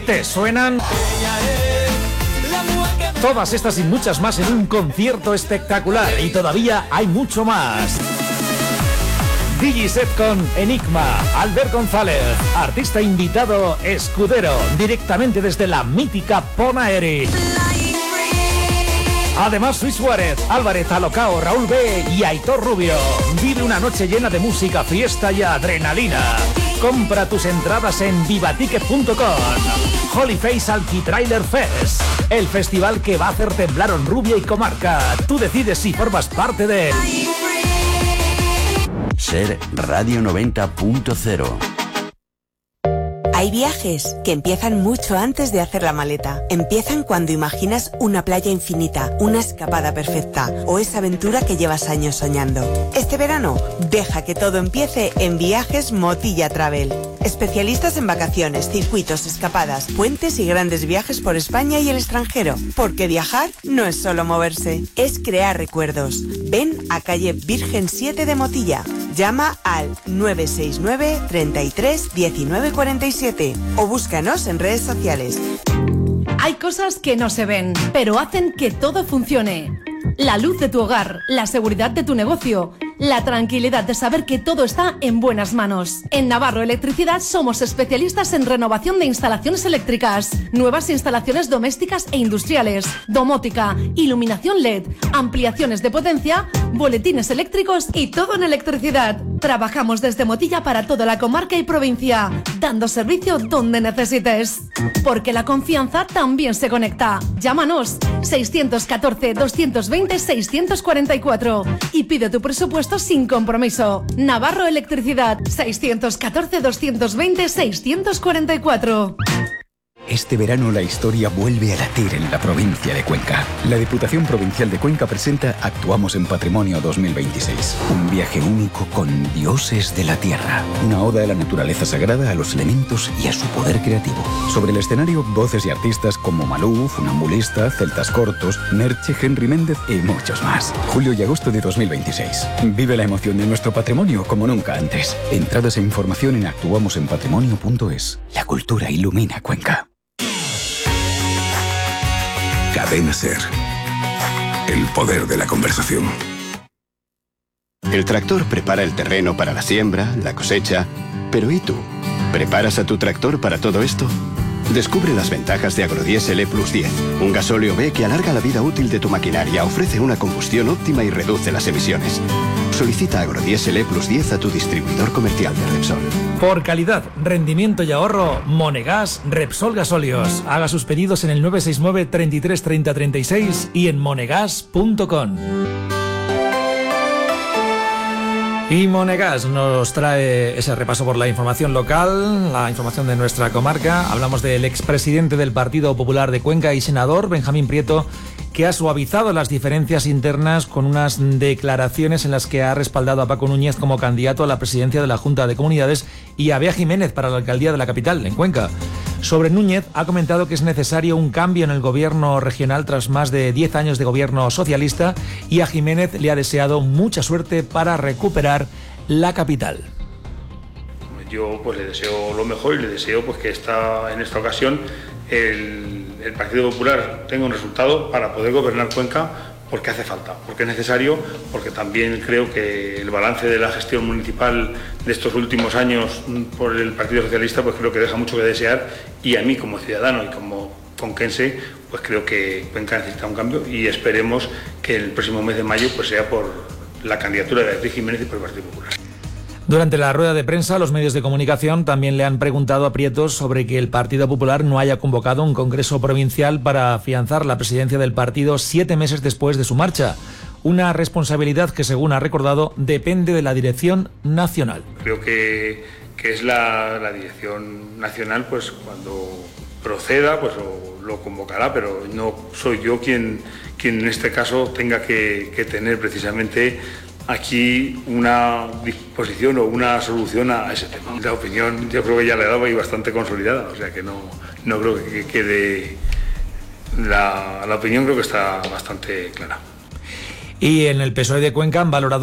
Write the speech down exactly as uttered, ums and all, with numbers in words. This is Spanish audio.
¿Te suenan? Todas estas y muchas más en un concierto espectacular, y todavía hay mucho más. Digiset con Enigma, Albert González, artista invitado Escudero, directamente desde la mítica Ponaeri. Además, Luis Suárez, Álvarez Alocao, Raúl B y Aitor Rubio. Vive una noche llena de música, fiesta y adrenalina. Compra tus entradas en vivaticket punto com. Holyface Alquitrailer Fest, el festival que va a hacer temblar Honrubia y comarca. Tú decides si formas parte de él. Ser Radio noventa punto cero. Hay viajes que empiezan mucho antes de hacer la maleta. Empiezan cuando imaginas una playa infinita, una escapada perfecta o esa aventura que llevas años soñando. Este verano, deja que todo empiece en Viajes Motilla Travel. Especialistas en vacaciones, circuitos, escapadas, puentes y grandes viajes por España y el extranjero. Porque viajar no es solo moverse, es crear recuerdos. Ven a calle Virgen siete de Motilla. Llama al nueve seis nueve, treinta y tres, diecinueve cuarenta y siete o búscanos en redes sociales. Hay cosas que no se ven, pero hacen que todo funcione. La luz de tu hogar, la seguridad de tu negocio, la tranquilidad de saber que todo está en buenas manos. En Navarro Electricidad somos especialistas en renovación de instalaciones eléctricas, nuevas instalaciones domésticas e industriales, domótica, iluminación L E D, ampliaciones de potencia, boletines eléctricos y todo en electricidad. Trabajamos desde Motilla para toda la comarca y provincia, dando servicio donde necesites. Porque la confianza también se conecta. Llámanos seiscientos catorce, doscientos veinte, seiscientos cuarenta y cuatro y pide tu presupuesto sin compromiso. Navarro Electricidad, seiscientos catorce, doscientos veinte, seiscientos cuarenta y cuatro. Este verano la historia vuelve a latir en la provincia de Cuenca. La Diputación Provincial de Cuenca presenta Actuamos en Patrimonio dos mil veintiséis. Un viaje único con dioses de la tierra. Una oda a la naturaleza sagrada, a los elementos y a su poder creativo. Sobre el escenario, voces y artistas como Malú, Funambulista, Celtas Cortos, Merche, Henry Méndez y muchos más. Julio y agosto de dos mil veintiséis. Vive la emoción de nuestro patrimonio como nunca antes. Entradas e información en actuamos en patrimonio punto es. La cultura ilumina Cuenca. Cadena Ser. El poder de la conversación. El tractor prepara el terreno para la siembra, la cosecha. Pero ¿y tú? ¿Preparas a tu tractor para todo esto? Descubre las ventajas de Agrodiesel E plus diez, un gasóleo B que alarga la vida útil de tu maquinaria, ofrece una combustión óptima y reduce las emisiones. Solicita Agrodiesel E plus diez a tu distribuidor comercial de Repsol. Por calidad, rendimiento y ahorro, Monegas Repsol Gasóleos. Haga sus pedidos en el nueve seis nueve, treinta y tres, treinta, treinta y seis y en monegas punto com. Y Monegas nos trae ese repaso por la información local, la información de nuestra comarca. Hablamos del expresidente del Partido Popular de Cuenca y senador, Benjamín Prieto, que ha suavizado las diferencias internas con unas declaraciones en las que ha respaldado a Paco Núñez como candidato a la presidencia de la Junta de Comunidades y a Bea Jiménez para la alcaldía de la capital, en Cuenca. Sobre Núñez, ha comentado que es necesario un cambio en el gobierno regional tras más de diez años de gobierno socialista, y a Jiménez le ha deseado mucha suerte para recuperar la capital. Yo pues le deseo lo mejor y le deseo pues que esta, en esta ocasión el, el Partido Popular tenga un resultado para poder gobernar Cuenca, porque hace falta, porque es necesario, porque también creo que el balance de la gestión municipal de estos últimos años por el Partido Socialista pues creo que deja mucho que desear, y a mí como ciudadano y como conquense pues creo que Cuenca necesita un cambio, y esperemos que el próximo mes de mayo pues sea por la candidatura de Beatriz Jiménez y por el Partido Popular. Durante la rueda de prensa, los medios de comunicación también le han preguntado a Prieto sobre que el Partido Popular no haya convocado un congreso provincial para afianzar la presidencia del partido siete meses después de su marcha. Una responsabilidad que, según ha recordado, depende de la dirección nacional. Creo que, que es la, la dirección nacional, pues cuando proceda, pues lo, lo convocará, pero no soy yo quien, quien en este caso tenga que, que tener precisamente aquí una disposición o una solución a ese tema. La opinión yo creo que ya la he dado y bastante consolidada, o sea que no, no creo que quede... La, la opinión creo que está bastante clara. Y en el P S O E de Cuenca han valorado